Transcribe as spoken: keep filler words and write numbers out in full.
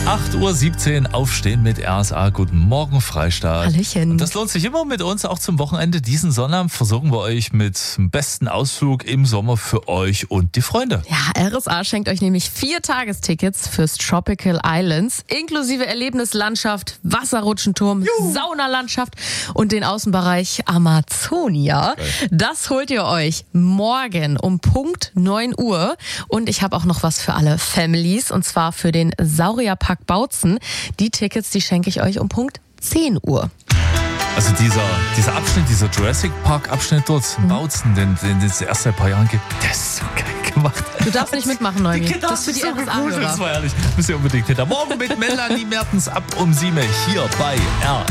acht Uhr siebzehn aufstehen mit R S A. Guten Morgen, Freistaat. Hallöchen. Und das lohnt sich immer mit uns, auch zum Wochenende. Diesen Sonnabend versorgen wir euch mit dem besten Ausflug im Sommer für euch und die Freunde. Ja, R S A schenkt euch nämlich vier Tagestickets fürs Tropical Islands, inklusive Erlebnislandschaft, Wasserrutschenturm, Juhu. Saunalandschaft und den Außenbereich Amazonia. Geil. Das holt ihr euch morgen um Punkt neun Uhr. Und ich habe auch noch was für alle Families, und zwar für den Saurierpark Bautzen. Die Tickets, die schenke ich euch um Punkt zehn Uhr. Also dieser, dieser Abschnitt, dieser Jurassic Park Abschnitt dort in Bautzen, den, den es erst seit ein paar Jahren gibt, der ist so geil gemacht. Du darfst nicht mitmachen, Neugi. Das ist für die so R S cool, das A-Hörer. war ehrlich. Müsst ihr unbedingt hinter. Morgen mit Melanie Mertens ab um sieben hier bei R